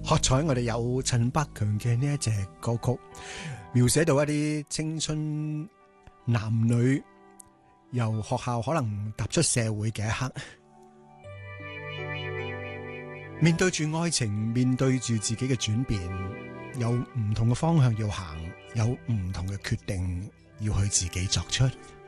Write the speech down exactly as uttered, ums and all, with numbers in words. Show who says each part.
Speaker 1: 好彩我哋有陳百強嘅呢一隻歌曲，描寫到一啲青春男女由學校可能踏出社會嘅一刻，面對住愛情，面對住自己嘅轉變，有唔同嘅方向要行，有唔同嘅決定要去自己作出。